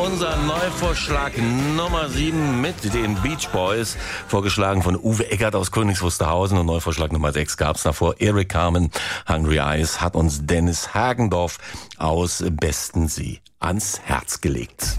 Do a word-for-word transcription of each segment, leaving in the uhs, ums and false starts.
unser Neuvorschlag Nummer sieben mit den Beach Boys, vorgeschlagen von Uwe Eckert aus Königs Wusterhausen. Und Neuvorschlag Nummer sechs gab's davor. Eric Carmen, Hungry Eyes, hat uns Dennis Hagendorf aus Bestensee ans Herz gelegt.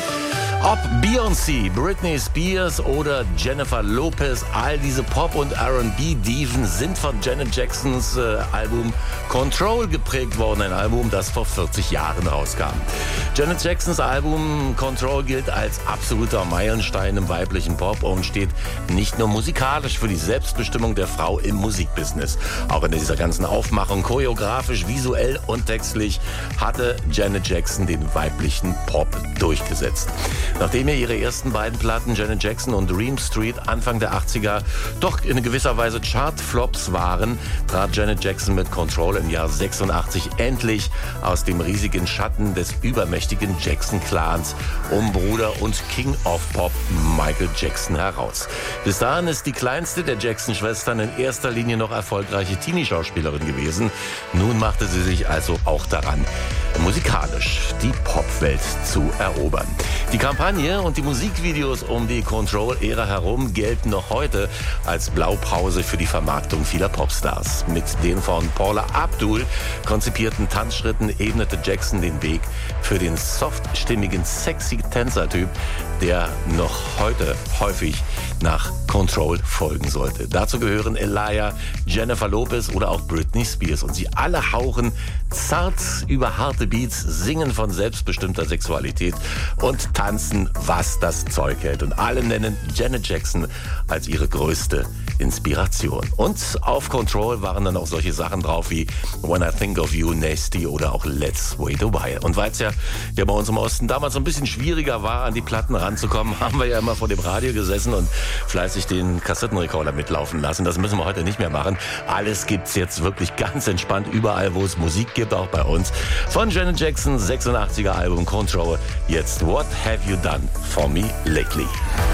Ob Beyoncé, Britney Spears oder Jennifer Lopez, all diese Pop- und R and B-Diven sind von Janet Jacksons äh, Album Control geprägt worden, ein Album, das vor vierzig Jahren rauskam. Janet Jacksons Album Control gilt als absoluter Meilenstein im weiblichen Pop und steht nicht nur musikalisch für die Selbstbestimmung der Frau im Musikbusiness. Auch in dieser ganzen Aufmachung, choreografisch, visuell und textlich, hatte Janet Jackson den weiblichen Pop durchgesetzt. Nachdem ja ihre ersten beiden Platten, Janet Jackson und Dream Street, Anfang der achtziger doch in gewisser Weise Chartflops waren, trat Janet Jackson mit Control im Jahr sechsundachtzig endlich aus dem riesigen Schatten des übermächtigen Jackson-Clans um Bruder und King of Pop Michael Jackson heraus. Bis dahin ist die kleinste der Jackson-Schwestern in erster Linie noch erfolgreiche Teenie-Schauspielerin gewesen. Nun machte sie sich also auch daran, musikalisch die Popwelt zu erobern. Die Kampagne und die Musikvideos um die Control-Ära herum gelten noch heute als Blaupause für die Vermarktung vieler Popstars. Mit den von Paula Abdul konzipierten Tanzschritten ebnete Jackson den Weg für den softstimmigen, sexy Tänzertyp, der noch heute häufig nach Control folgen sollte. Dazu gehören Elijah, Jennifer Lopez oder auch Britney Spears. Und sie alle hauchen zart über harte Beats, singen von selbstbestimmter Sexualität und tanzen, was das Zeug hält. Und alle nennen Janet Jackson als ihre größte Inspiration. Und auf Control waren dann auch solche Sachen drauf wie When I Think of You, Nasty oder auch Let's Wait a While. Und weil es ja, ja bei uns im Osten damals so ein bisschen schwieriger war, an die Platten ranzukommen, haben wir ja immer vor dem Radio gesessen und fleißig den Kassettenrekorder mitlaufen lassen. Das müssen wir heute nicht mehr machen. Alles gibt's jetzt wirklich ganz entspannt überall, wo es Musik gibt, auch bei uns. Von Janet Jackson, sechsundachtziger Album Control. Jetzt What Have You Done For Me Lately?